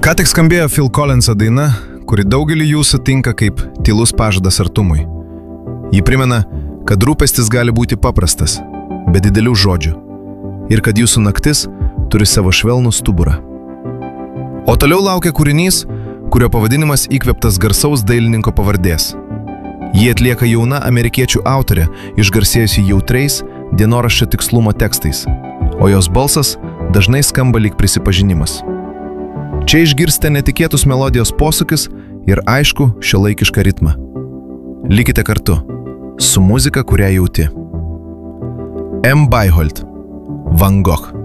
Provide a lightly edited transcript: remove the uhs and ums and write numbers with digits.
Ką tik skambėjo Phil Collins'o daina, kuri daugelį jūsų tinka kaip tylus pažadas artumui. Ji primena, kad rūpestis gali būti paprastas, be didelių žodžių, ir kad jūsų naktis turi savo švelnų stuburą. O toliau laukia kūrinys, kurio pavadinimas įkvėptas garsaus dailininko pavardės. Jį atlieka jauna amerikiečių autorė, išgarsėjusi jautriais dienoraščio tikslumo tekstais, o jos balsas dažnai skamba lyg prisipažinimas. Čia išgirsite netikėtus melodijos posūkius ir aišku šiuolaikišką ritmą. Likite kartu su muzika, kurią jauti. M. Byholt, Van Gogh.